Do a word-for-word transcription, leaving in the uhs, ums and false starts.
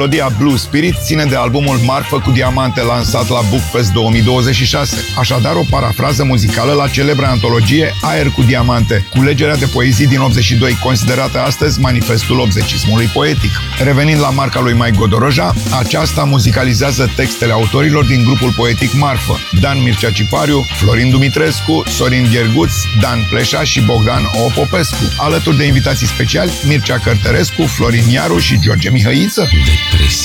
Melodia Blue Spirit ține de albumul Marfă cu diamante lansat la Bookfest două mii douăzeci și șase, așadar o parafrază muzicală la celebra antologie Aer cu diamante, culegerea de poezii din optzeci și doi, considerată astăzi manifestul obzecismului poetic. Revenind la marca lui Mike Godoroja, aceasta muzicalizează textele autorilor din grupul poetic Marfă: Dan Mircea Cipariu, Florin Dumitrescu, Sorin Gherguț, Dan Pleșa și Bogdan O. Popescu, alături de invitații speciali Mircea Cărtărescu, Florin Iaru și George Mihăiță. Depresie.